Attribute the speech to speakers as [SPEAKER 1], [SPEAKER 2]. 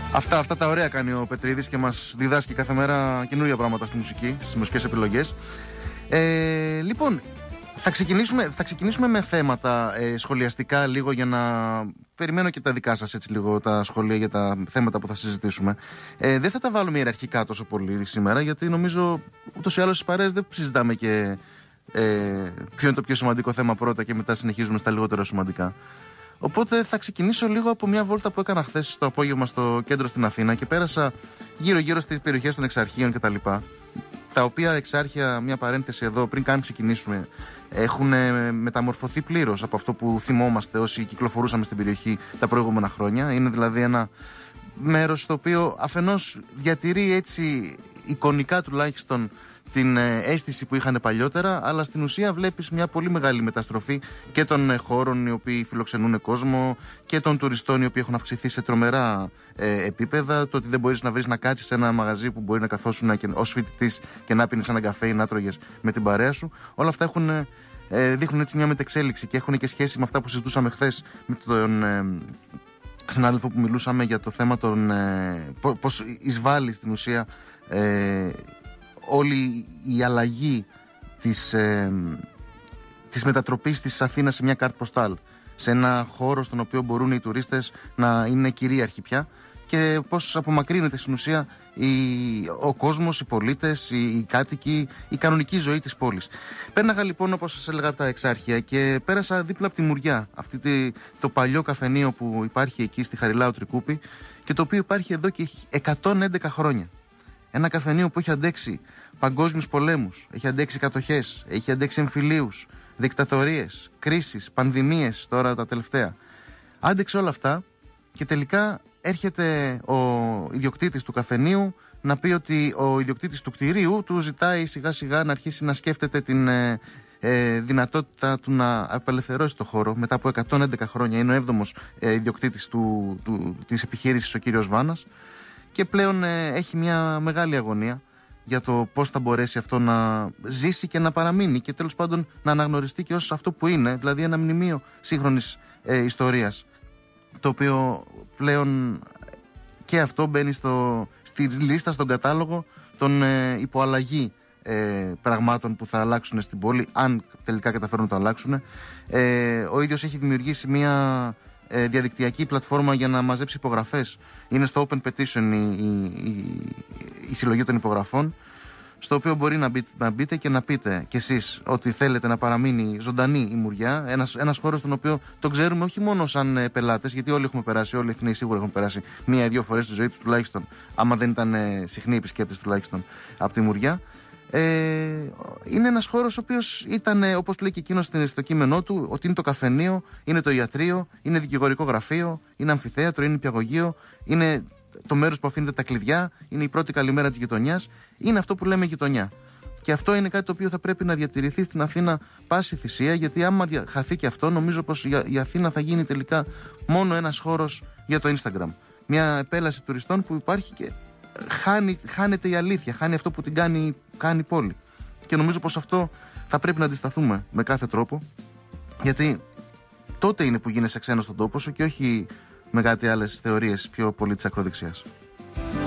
[SPEAKER 1] Αυτά τα ωραία κάνει ο Πετρίδης και μας διδάσκει κάθε μέρα καινούργια πράγματα στη μουσική, στις μουσικές επιλογές. Λοιπόν, θα ξεκινήσουμε με θέματα σχολιαστικά λίγο, για να περιμένω και τα δικά σας έτσι λίγο, τα σχόλια για τα θέματα που θα συζητήσουμε. Δεν θα τα βάλουμε ιεραρχικά τόσο πολύ σήμερα, γιατί νομίζω ούτως ή άλλως στις παρέες δεν συζητάμε και ποιο είναι το πιο σημαντικό θέμα πρώτα και μετά συνεχίζουμε στα λιγότερο σημαντικά. Οπότε θα ξεκινήσω λίγο από μια βόλτα που έκανα χθες το απόγευμα στο κέντρο στην Αθήνα και πέρασα γύρω-γύρω στις περιοχές των Εξαρχείων κτλ. Τα οποία εξάρχεια, μια παρένθεση εδώ πριν καν ξεκινήσουμε, έχουν μεταμορφωθεί πλήρως από αυτό που θυμόμαστε όσοι κυκλοφορούσαμε στην περιοχή τα προηγούμενα χρόνια. Είναι δηλαδή ένα μέρος το οποίο αφενός διατηρεί έτσι εικονικά τουλάχιστον την αίσθηση που είχαν παλιότερα, αλλά στην ουσία βλέπεις μια πολύ μεγάλη μεταστροφή και των χώρων οι οποίοι φιλοξενούν κόσμο και των τουριστών οι οποίοι έχουν αυξηθεί σε τρομερά επίπεδα. Το ότι δεν μπορείς να βρεις να κάτσεις σε ένα μαγαζί που μπορεί να καθόσουν ως φοιτητής και να πίνεις ένα καφέ ή να τρώγες με την παρέα σου. Όλα αυτά δείχνουν έτσι μια μετεξέλιξη και έχουν και σχέση με αυτά που συζητούσαμε χθες με τον συνάδελφο που μιλούσαμε για το θέμα των πώς εισβάλλει στην ουσία όλη η αλλαγή της μετατροπής της Αθήνας σε μια κάρτ ποστάλ, σε ένα χώρο στον οποίο μπορούν οι τουρίστες να είναι κυρίαρχοι πια, και πώς απομακρύνεται στην ουσία ο κόσμος, οι πολίτες, οι κάτοικοι, η κανονική ζωή της πόλης. Πέρναγα λοιπόν, όπως σας έλεγα, από τα Εξάρχεια και πέρασα δίπλα από τη Μουριά, το παλιό καφενείο που υπάρχει εκεί στη Χαριλάου Τρικούπη και το οποίο υπάρχει εδώ και 111 χρόνια. Ένα καφενείο που έχει αντέξει παγκόσμιους πολέμους, έχει αντέξει κατοχές, έχει αντέξει εμφυλίους, δικτατορίες, κρίσεις, πανδημίες τώρα τα τελευταία. Άντεξε όλα αυτά και τελικά έρχεται ο ιδιοκτήτης του καφενείου να πει ότι ο ιδιοκτήτης του κτηρίου του ζητάει σιγά σιγά να αρχίσει να σκέφτεται την δυνατότητα του να απελευθερώσει το χώρο. Μετά από 111 χρόνια είναι ο 7ος ιδιοκτήτης της επιχείρησης, ο κύριος Βάνας, και πλέον έχει μια μεγάλη αγωνία για το πώς θα μπορέσει αυτό να ζήσει και να παραμείνει και τέλος πάντων να αναγνωριστεί και ως αυτό που είναι, δηλαδή ένα μνημείο σύγχρονης ιστορίας, το οποίο πλέον και αυτό μπαίνει στη λίστα, στον κατάλογο των υποαλλαγή πραγμάτων που θα αλλάξουν στην πόλη, αν τελικά καταφέρουν να το αλλάξουν. Ο ίδιος έχει δημιουργήσει μια διαδικτυακή πλατφόρμα για να μαζέψει υπογραφές. Είναι στο Open Petition η συλλογή των υπογραφών, στο οποίο μπορεί να μπείτε και να πείτε κι εσείς ότι θέλετε να παραμείνει ζωντανή η Μουριά, ένας χώρος στον οποίο τον ξέρουμε όχι μόνο σαν πελάτες, γιατί όλοι έχουμε περάσει, όλοι οι Αθηναίοι σίγουρα έχουν περάσει μία ή δύο φορές στη ζωή τους τουλάχιστον, άμα δεν ήταν συχνοί επισκέπτες τουλάχιστον από τη Μουριά. Είναι ένας χώρος ο οποίος ήταν, όπως λέει και εκείνος στο κείμενό του, ότι είναι το καφενείο, είναι το ιατρείο, είναι δικηγορικό γραφείο, είναι αμφιθέατρο, είναι νηπιαγωγείο, είναι το μέρος που αφήνεται τα κλειδιά, είναι η πρώτη καλημέρα της γειτονιάς, είναι αυτό που λέμε γειτονιά. Και αυτό είναι κάτι το οποίο θα πρέπει να διατηρηθεί στην Αθήνα πάση θυσία, γιατί άμα χαθεί και αυτό, νομίζω πως η Αθήνα θα γίνει τελικά μόνο ένας χώρος για το Instagram. Μια επέλαση τουριστών που υπάρχει και χάνεται η αλήθεια, χάνει αυτό που την κάνει πόλη. Και νομίζω πως αυτό θα πρέπει να αντισταθούμε με κάθε τρόπο, γιατί τότε είναι που γίνεσαι ξένος στον τόπο σου και όχι με κάτι άλλες θεωρίες πιο πολύ της ακροδεξιάς.